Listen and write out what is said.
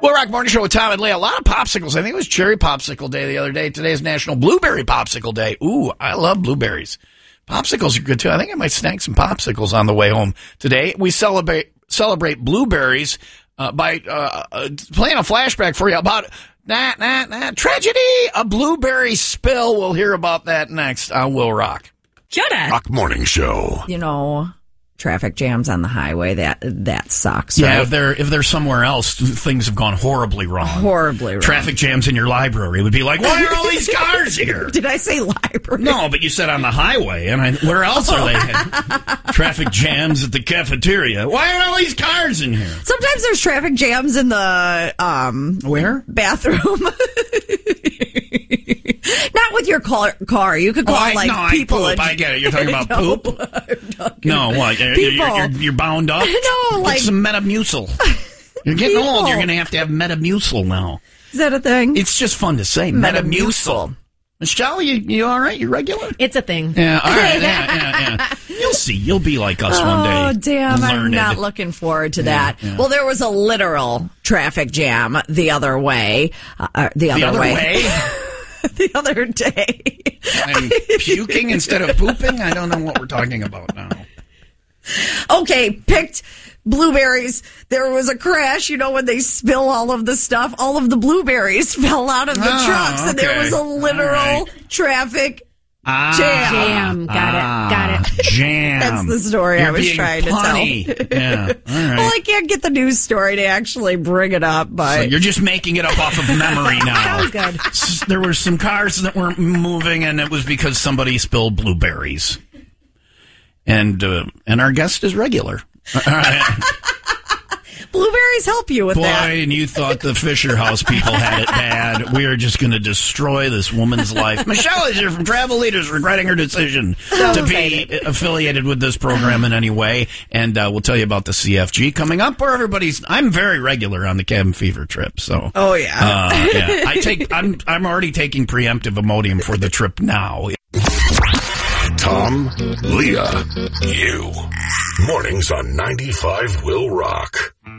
Well, Rock Morning Show with Tom and Leah. A lot of popsicles. I think it was Cherry Popsicle Day the other day. Today is National Blueberry Popsicle Day. Ooh, I love blueberries. Popsicles are good, too. I think I might snag some popsicles on the way home today. We celebrate blueberries by playing a flashback for you about tragedy, a blueberry spill. We'll hear about that next on Will Rock. Shut up. Rock Morning Show. You know, traffic jams on the highway, that sucks, Yeah, right? if they're somewhere else, things have gone horribly wrong. Horribly wrong. Traffic jams in your library would be like, why are all these cars here? Did I say library? No, but you said on the highway, and where else are they? Traffic jams at the cafeteria. Why are all these cars in here? Sometimes there's traffic jams in the Where? bathroom. Not with your car. You could call people. I get it. You're talking about poop? No, what? You're bound up? No, like... Get some Metamucil. You're getting old. You're going to have Metamucil now. Is that a thing? It's just fun to say. Metamucil. Michelle, you all right? You regular? It's a thing. Yeah, all right. Yeah. You'll see. You'll be like us one day. Oh, damn. Learned. I'm not looking forward to that. Yeah. Well, there was a literal traffic jam the other way. The other way? The other day. I'm puking instead of pooping? I don't know what we're talking about now. Okay, picked blueberries. There was a crash, when they spill all of the stuff. All of the blueberries fell out of the trucks, and there was a literal traffic jam. Got it. Jam. That's the story I was trying to tell. Yeah. All right. Well, I can't get the news story to actually bring it up, but... So you're just making it up off of memory now. Sounds good. There were some cars that weren't moving, and it was because somebody spilled blueberries. And our guest is regular. All right. Blueberries help you with that. Boy, and you thought the Fisher House people had it bad. We are just going to destroy this woman's life. Michelle is here from Travel Leaders, regretting her decision to be affiliated with this program in any way. And we'll tell you about the CFG coming up, where I'm very regular on the Cabin Fever trip. So, oh yeah, yeah. I'm already taking preemptive Imodium for the trip now. Tom, Leah, you. Mornings on 95 Will Rock.